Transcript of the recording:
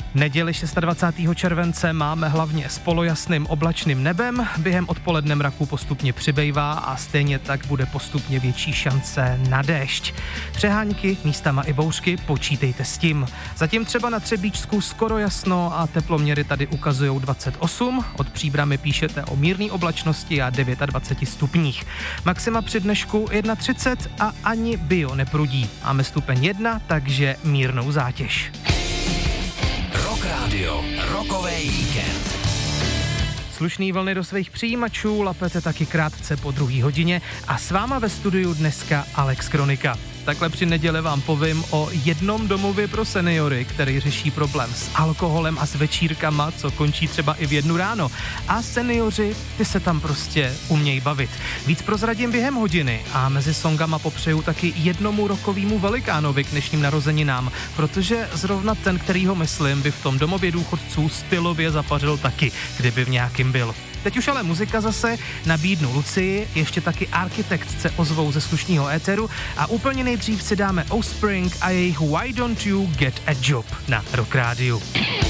Neděli 26. července máme hlavně s polojasným oblačným nebem, během odpoledne mraku postupně přibývá a stejně tak bude postupně větší šance na déšť. Přehánky, místama i bouřky, počítejte s tím. Zatím třeba na Třebíčsku skoro jasno a teploměry tady ukazujou 28, od Příbrami píšete o mírné oblačnosti a 29 stupních. Maxima při dnešku 31 a ani bio neprudí. Máme stupeň 1, takže mírnou zátěž. Rock Radio, rokový víkend. Slušný vlny do svých přijímačů lapete taky krátce po 2. hodině a s váma ve studiu dneska Alex Kronika. Takhle při neděli vám povím o jednom domově pro seniory, který řeší problém s alkoholem a s večírkama, co končí třeba i v 1 ráno. A seniori, ty se tam prostě umějí bavit. Víc prozradím během hodiny a mezi songama popřeju taky jednomu rokovému velikánovi k dnešním narozeninám, protože zrovna ten, kterýho myslím, by v tom domově důchodců stylově zapařil taky, kdyby v nějakým byl. Teď už ale muzika zase, nabídnu Lucii, ještě taky Architects se ozvou ze slušného éteru a úplně nejdřív si dáme Offspring a jejich Why Don't You Get a Job na Rock Radio.